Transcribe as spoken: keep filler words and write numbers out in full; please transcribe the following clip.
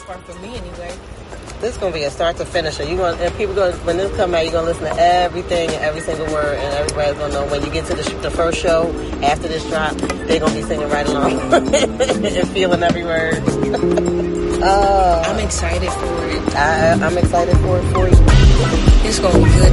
part for me anyway. This is gonna be a start to finish. You going and people going when this come out, you're gonna listen to everything and every single word, and everybody's gonna know when you get to the, sh- the first show after this drop, they're gonna be singing right along and feeling every word. uh, I'm excited for it. I, I'm excited for it for you. It's gonna be good.